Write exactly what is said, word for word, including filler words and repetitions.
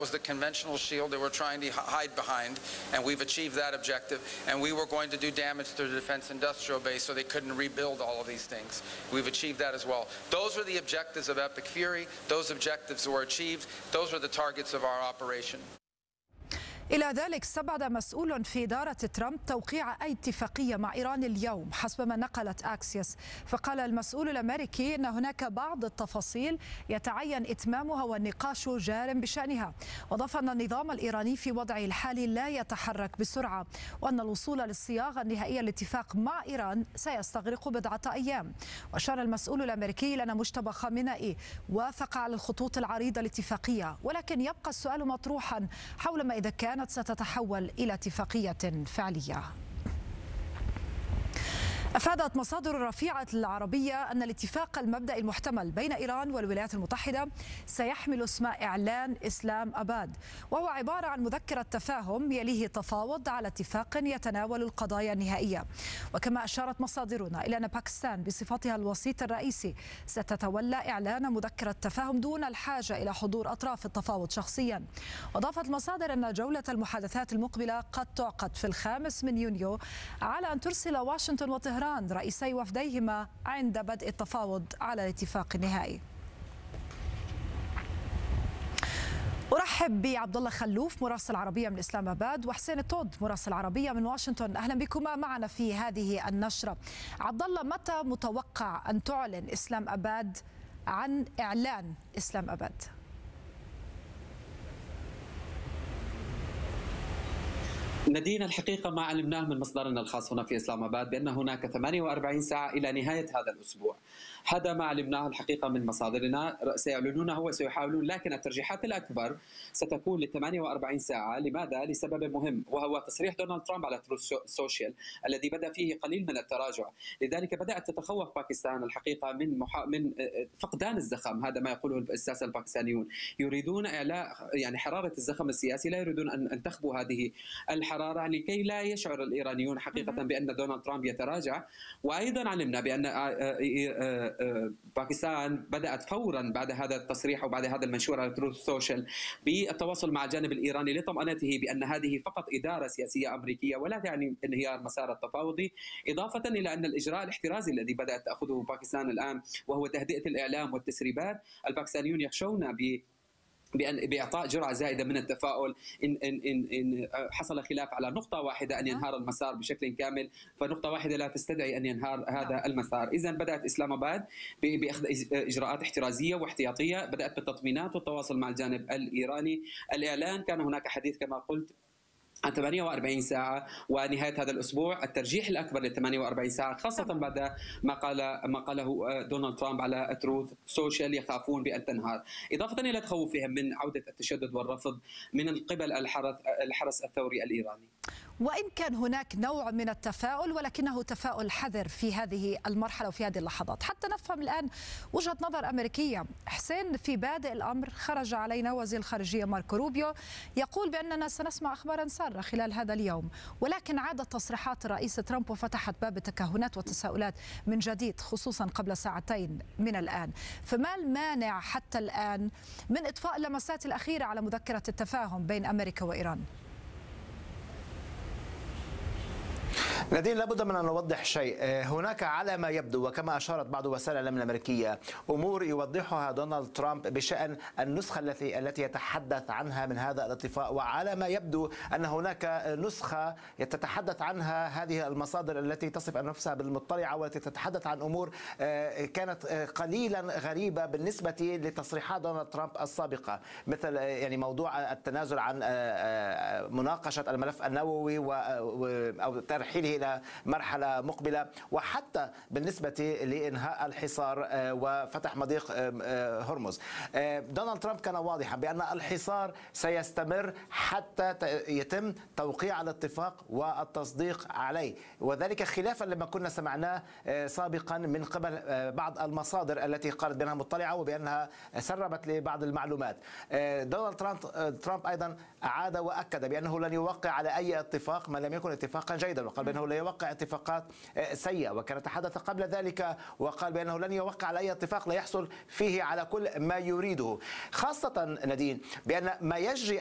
was the conventional shield they were trying to hide behind, and we've achieved that objective. And we were going to do damage to the defense industrial base so they couldn't rebuild all of these things. We've achieved that as well. Those were the objectives of Epic Fury. Those objectives were achieved. Those were the targets of our operation. إلى ذلك استبعد مسؤول في إدارة ترامب توقيع أي اتفاقية مع إيران اليوم حسب ما نقلت أكسيوس. فقال المسؤول الأمريكي أن هناك بعض التفاصيل يتعين إتمامها والنقاش جار بشأنها، وأضاف أن النظام الإيراني في وضعه الحالي لا يتحرك بسرعة، وأن الوصول للصياغة النهائية للاتفاق مع إيران سيستغرق بضعة أيام. وأشار المسؤول الأمريكي إلى أن مجتبى خامنئي وافق على الخطوط العريضة الاتفاقية، ولكن يبقى السؤال مطروحا حول ما إذا كان ستتحول إلى اتفاقية فعلية. أفادت مصادر رفيعة العربية أن الاتفاق المبدئي المحتمل بين إيران والولايات المتحدة سيحمل اسم إعلان إسلام أباد، وهو عبارة عن مذكرة تفاهم يليه تفاوض على اتفاق يتناول القضايا النهائية. وكما أشارت مصادرنا إلى أن باكستان بصفتها الوسيط الرئيسي ستتولى إعلان مذكرة تفاهم دون الحاجة إلى حضور أطراف التفاوض شخصيا. وأضافت المصادر أن جولة المحادثات المقبلة قد تعقد في الخامس من يونيو على أن ترسل واشنطن وطهران رئيسي وفديهما عند بدء التفاوض على الاتفاق النهائي. أرحب بعبد الله خلوف مراسل عربية من إسلام آباد وحسين التود مراسل عربية من واشنطن. أهلا بكما معنا في هذه النشرة. عبد الله، متى متوقع أن تعلن إسلام آباد عن إعلان إسلام آباد؟ نادين، الحقيقة ما علمناه من مصدرنا الخاص هنا في إسلام آباد بأن هناك ثمانية وأربعين ساعة إلى نهاية هذا الأسبوع. هذا ما علمناه الحقيقة من مصادرنا، سيعلنونه وسيحاولون، لكن الترجيحات الأكبر ستكون ل ثمانية وأربعين ساعة. لماذا؟ لسبب مهم، وهو تصريح دونالد ترامب على تروث سوشيال الذي بدأ فيه قليل من التراجع. لذلك بدأت تتخوف باكستان الحقيقة من محا... من فقدان الزخم. هذا ما يقوله الساسة الباكستانيون، يريدون إعلاء يعني حرارة الزخم السياسي، لا يريدون أن تخبو هذه الحرارة لكي لا يشعر الإيرانيون حقيقة بأن دونالد ترامب يتراجع. وأيضا علمنا بأن باكستان بدأت فورا بعد هذا التصريح وبعد هذا المنشور على تروث سوشيال بالتواصل مع الجانب الإيراني لطمأنته بأن هذه فقط إدارة سياسية أمريكية ولا تعني انهيار المسار التفاوضي، إضافة إلى أن الإجراء الاحترازي الذي بدأت تأخذه باكستان الآن وهو تهدئة الإعلام والتسريبات. الباكستانيون يخشون ب بأن بإعطاء جرعة زائدة من التفاؤل إن إن إن إن حصل خلاف على نقطة واحدة أن ينهار المسار بشكل كامل، فنقطة واحدة لا تستدعي أن ينهار هذا المسار. إذن بدأت إسلام آباد بأخذ إجراءات احترازية واحتياطية، بدأت بالتطمينات والتواصل مع الجانب الإيراني. الإعلان كان هناك حديث كما قلت عن ثمانية وأربعين ساعة ونهاية هذا الأسبوع. الترجيح الأكبر ل ثمانية وأربعين ساعة، خاصة بعد ما قال ما قاله دونالد ترامب على تروث سوشيال، يخافون بأن تنهار، إضافة إلى تخوفهم من عودة التشدد والرفض من قبل الحرس الثوري الإيراني. وإن كان هناك نوع من التفاؤل ولكنه تفاؤل حذر في هذه المرحلة وفي هذه اللحظات، حتى نفهم الآن وجهة نظر أمريكية. حسين، في بادئ الأمر خرج علينا وزير الخارجية ماركو روبيو يقول بأننا سنسمع أخبارا سارة خلال هذا اليوم، ولكن عادت تصريحات الرئيس ترامب وفتحت باب التكهنات والتساؤلات من جديد، خصوصا قبل ساعتين من الآن. فما المانع حتى الآن من إطفاء اللمسات الأخيرة على مذكرة التفاهم بين أمريكا وإيران؟ نادين، لابد من أن نوضح شيء. هناك على ما يبدو وكما أشارت بعض وسائل الإعلام الأمريكية أمور يوضحها دونالد ترامب بشأن النسخة التي التي يتحدث عنها من هذا الاتفاق، وعلى ما يبدو أن هناك نسخة يتحدث عنها هذه المصادر التي تصف نفسها بالمطلعة والتي تتحدث عن أمور كانت قليلا غريبة بالنسبة لتصريحات دونالد ترامب السابقة، مثل يعني موضوع التنازل عن مناقشة الملف النووي أو ترحيله إلى مرحلة مقبلة، وحتى بالنسبة لإنهاء الحصار وفتح مضيق هرمز. دونالد ترامب كان واضحا بأن الحصار سيستمر حتى يتم توقيع الاتفاق والتصديق عليه، وذلك خلافا لما كنا سمعناه سابقا من قبل بعض المصادر التي قالت بأنها مطلعة وبأنها سربت لبعض المعلومات. دونالد ترامب أيضا أعاد وأكد بأنه لن يوقع على أي اتفاق ما لم يكن اتفاقا جيدا، وقال بأنه لا يوقع اتفاقات سيئة، وكان يتحدث قبل ذلك وقال بأنه لن يوقع على أي اتفاق لا يحصل فيه على كل ما يريده، خاصة نادين بأن ما يجري